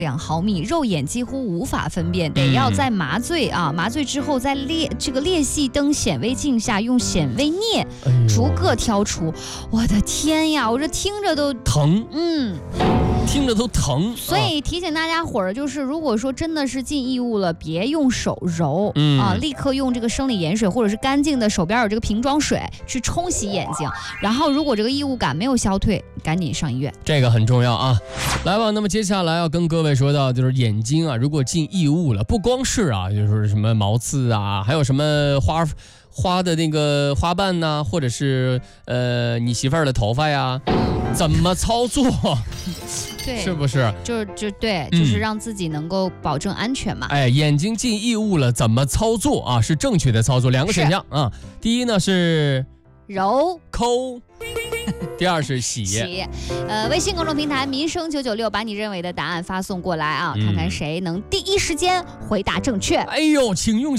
2毫米，肉眼几乎无法分辨，得要在麻醉之后，在裂隙灯显微镜下用显微镊逐个挑出。我的天呀，我这听着都疼，听着都疼。 所以提醒大家伙儿，就是如果说真的是进异物了，别用手揉立刻用这个生理盐水或者是干净的手边有这个瓶装水去冲洗眼睛。然后如果这个异物感没有消退，赶紧上医院，这个很重要啊。来吧，那么接下来要跟各位说到，就是眼睛啊，如果进异物了，不光是就是什么毛刺啊，还有什么花的那个花瓣呐，或者是你媳妇儿的头发呀，怎么操作？ 对， 是不是？ 就是让自己能够保证安全嘛。 眼睛进异物了，怎么操作啊？是正确的操作，两个选项啊。第一呢是揉抠。第二是洗。 微信公众平台民生996，把你认为的答案发送过来啊，看看谁能第一时间回答正确。 哎呦，请用